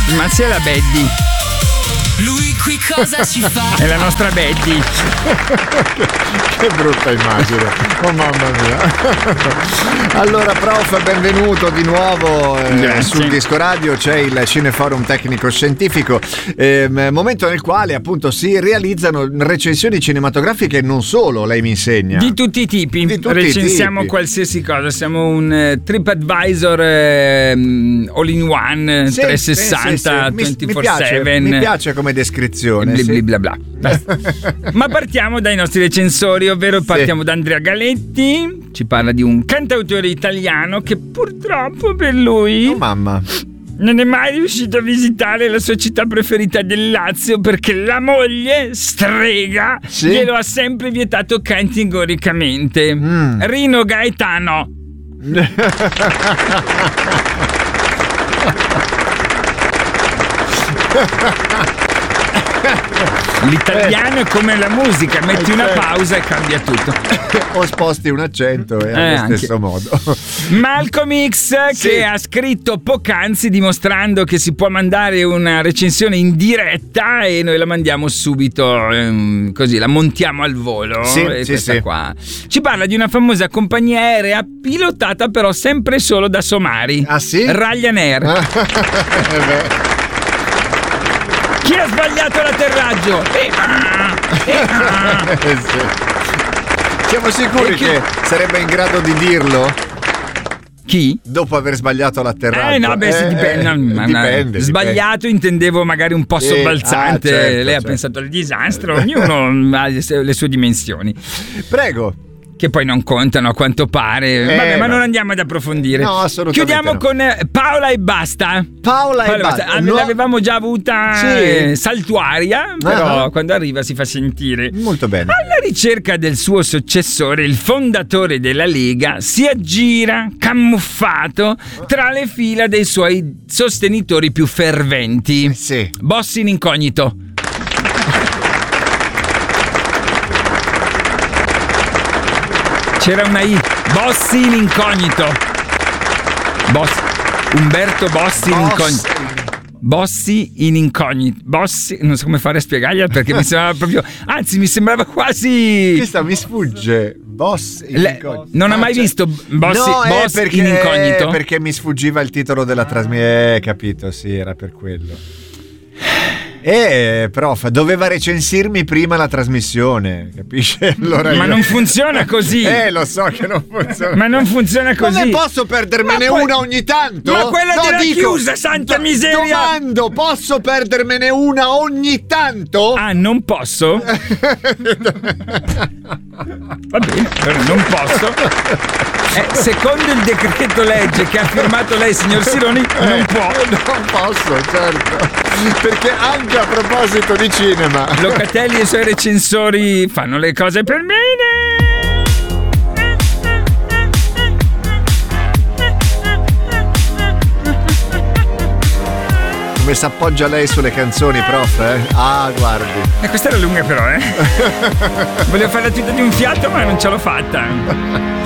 Ma sei la Betty. Lui qui cosa ci fa? È la nostra Betty. Che brutta immagine. Oh mamma mia. Allora prof, benvenuto di nuovo sul Disco Radio. C'è il Cineforum Tecnico Scientifico, momento nel quale appunto si realizzano recensioni cinematografiche e non solo, lei mi insegna. Di tutti i tipi. Recensiamo qualsiasi cosa. Siamo un TripAdvisor all in one, 360, 24/7. Mi piace come descrizione. Bla bla bla. Ma partiamo dai nostri recensori, ovvero partiamo da Andrea Galetti. Ci parla di un cantautore italiano che purtroppo per lui non è mai riuscito a visitare la sua città preferita del Lazio perché la moglie, strega, glielo ha sempre vietato categoricamente. Rino Gaetano. L'italiano è come la musica, metti una pausa e cambia tutto. O sposti un accento e allo stesso modo. Malcolm X che ha scritto poc'anzi dimostrando che si può mandare una recensione in diretta e noi la mandiamo subito, così la montiamo al volo. Qua ci parla di una famosa compagnia aerea pilotata però sempre solo da somari. Ah sì? Ryanair. Chi ha sbagliato l'atterraggio? Siamo sicuri che sarebbe in grado di dirlo? Chi? Dopo aver sbagliato l'atterraggio. Dipende. Sbagliato intendevo magari un po' sobbalzante. Lei ha pensato al disastro. Ognuno ha le sue dimensioni. Prego. Che poi non contano a quanto pare. Vabbè, ma non andiamo ad approfondire. No, assolutamente. Chiudiamo con Paola e basta. Paola e basta. L'avevamo già avuta saltuaria, però quando arriva si fa sentire. Molto bene. Alla ricerca del suo successore, il fondatore della Lega si aggira camuffato tra le fila dei suoi sostenitori più ferventi. Bossi in incognito. C'era una I. Bossi in incognito. Umberto Bossi in incognito. Bossi in incognito. Bossi, non so come fare a spiegargliela perché mi sembrava proprio. Anzi, mi sembrava quasi. Questa mi sfugge. Bossi in incognito. Non ha mai visto Bossi, in incognito? Perché mi sfuggiva il titolo della trasmissione. Capito, sì, era per quello. Prof, doveva recensirmi prima la trasmissione, capisce? Allora ma non funziona così. Lo so che non funziona. Ma non funziona così. Come posso perdermene una ogni tanto? Ma quella della chiusa, santa miseria. Domando, posso perdermene una ogni tanto? Ah, non posso? Va bene, però non posso. Secondo il decreto legge che ha firmato lei, signor Sironi, non può. Non posso, certo. Perché anche a proposito di cinema, Locatelli e i suoi recensori fanno le cose per bene. Come si appoggia lei sulle canzoni, prof? Ah, guardi. Questa era lunga però, Volevo fare la tuta di un fiato ma non ce l'ho fatta.